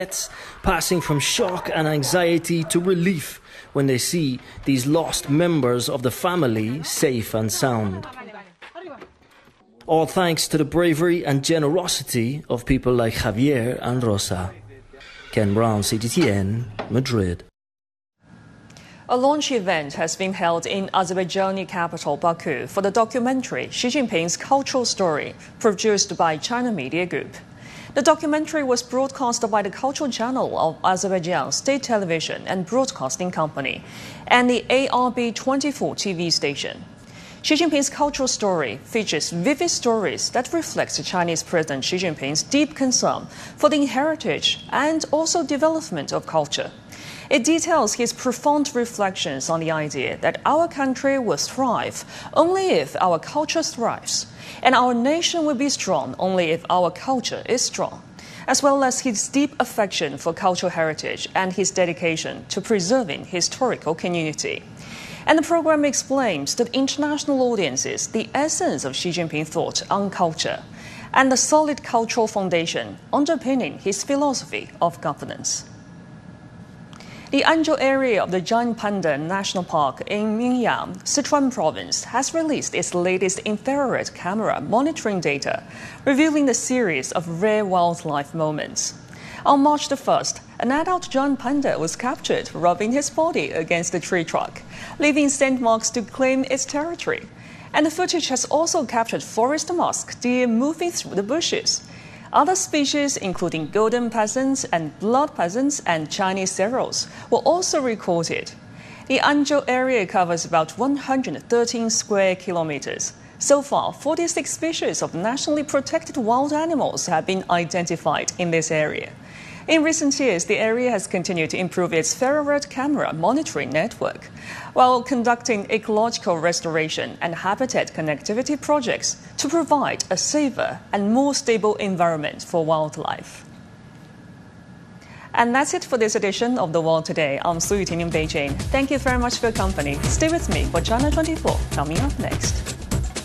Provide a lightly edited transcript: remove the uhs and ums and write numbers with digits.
passing from shock and anxiety to relief when they see these lost members of the family safe and sound. All thanks to the bravery and generosity of people like Javier and Rosa. Ken Brown, CGTN, Madrid. A launch event has been held in Azerbaijani capital Baku for the documentary Xi Jinping's Cultural Story, produced by China Media Group. The documentary was broadcast by the Cultural Channel of Azerbaijan State Television and Broadcasting Company and the ARB24 TV station. Xi Jinping's Cultural Story features vivid stories that reflect Chinese President Xi Jinping's deep concern for the heritage and also development of culture. It details his profound reflections on the idea that our country will thrive only if our culture thrives, and our nation will be strong only if our culture is strong, as well as his deep affection for cultural heritage and his dedication to preserving historical community. And the program explains to international audiences the essence of Xi Jinping's thought on culture and the solid cultural foundation underpinning his philosophy of governance. The Anzhou area of the Giant Panda National Park in Mingyang, Sichuan Province, has released its latest infrared camera monitoring data, revealing a series of rare wildlife moments. On March the 1st, an adult giant panda was captured rubbing his body against a tree trunk, leaving scent marks to claim its territory. And the footage has also captured forest musk deer moving through the bushes. Other species, including golden pheasants and blood pheasants and Chinese seals, were also recorded. The Anzhou area covers about 113 square kilometers. So far, 46 species of nationally protected wild animals have been identified in this area. In recent years, the area has continued to improve its infrared camera monitoring network, while conducting ecological restoration and habitat connectivity projects to provide a safer and more stable environment for wildlife. And that's it for this edition of The World Today. I'm Su Yuting in Beijing. Thank you very much for your company. Stay with me for China 24, coming up next.